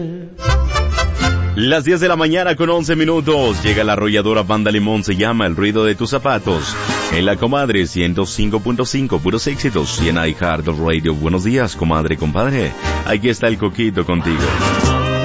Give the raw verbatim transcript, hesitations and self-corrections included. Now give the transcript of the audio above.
Las diez de la mañana con once minutos. Llega la arrolladora Banda Limón, se llama El ruido de tus zapatos. En la comadre ciento cinco punto cinco, puros éxitos. Y en iHeart Radio. Buenos días, comadre, compadre. Aquí está el Coquito contigo.